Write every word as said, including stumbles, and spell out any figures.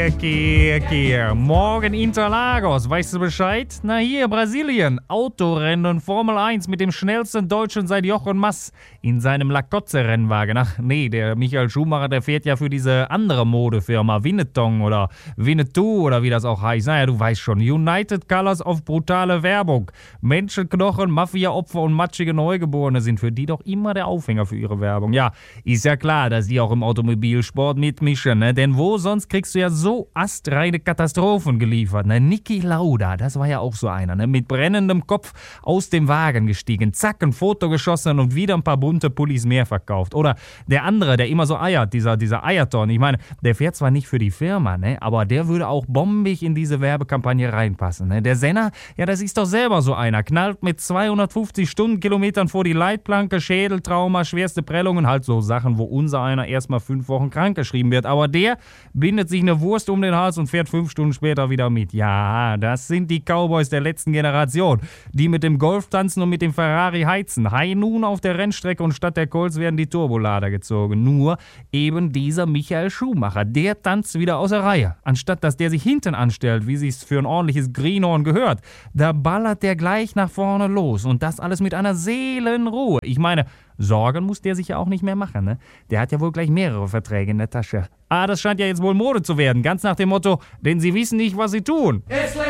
Okay, okay. Morgen Interlagos, weißt du Bescheid? Na hier, Brasilien. Autorennen Formel eins mit dem schnellsten Deutschen seit Jochen Mass in seinem Lakotze-Rennwagen. Ach nee, der Michael Schumacher, der fährt ja für diese andere Modefirma, Winnetou oder Winnetou oder wie das auch heißt. Naja, du weißt schon. United Colors auf brutale Werbung. Menschenknochen, Mafia-Opfer und matschige Neugeborene sind für die doch immer der Aufhänger für ihre Werbung. Ja, ist ja klar, dass die auch im Automobilsport mitmischen, ne? Denn wo sonst kriegst du ja so astreine Katastrophen geliefert. Ne? Niki Lauda, das war ja auch so einer, ne? Mit brennendem Kopf aus dem Wagen gestiegen, zack, ein Foto geschossen und wieder ein paar bunte Pullis mehr verkauft. Oder der andere, der immer so eiert, dieser, dieser Eierton. Ich meine, der fährt zwar nicht für die Firma, ne? Aber der würde auch bombig in diese Werbekampagne reinpassen. Ne? Der Senna, ja, das ist doch selber so einer. Knallt mit zweihundertfünfzig Stundenkilometern vor die Leitplanke, Schädeltrauma, schwerste Prellungen, halt so Sachen, wo unser einer erstmal fünf Wochen krankgeschrieben wird. Aber der bindet sich eine Wurst um den Hals und fährt fünf Stunden später wieder mit. Ja, das sind die Cowboys der letzten Generation, die mit dem Golf tanzen und mit dem Ferrari heizen. High nun auf der Rennstrecke und statt der Colts werden die Turbolader gezogen. Nur eben dieser Michael Schumacher, der tanzt wieder aus der Reihe. Anstatt dass der sich hinten anstellt, wie sich's für ein ordentliches Greenhorn gehört, da ballert der gleich nach vorne los und das alles mit einer Seelenruhe. Ich meine, Sorgen muss der sich ja auch nicht mehr machen, ne? Der hat ja wohl gleich mehrere Verträge in der Tasche. Ah, das scheint ja jetzt wohl Mode zu werden, ganz nach dem Motto, denn sie wissen nicht, was sie tun.